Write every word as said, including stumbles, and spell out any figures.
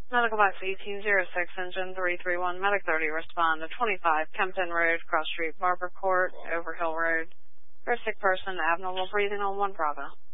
Medical box eighteen oh six, engine three three one, medic thirty, respond to twenty-five Kempton Road, Cross Street, Barber Court, Overhill Road. For a sick person, abnormal breathing on one Bravo.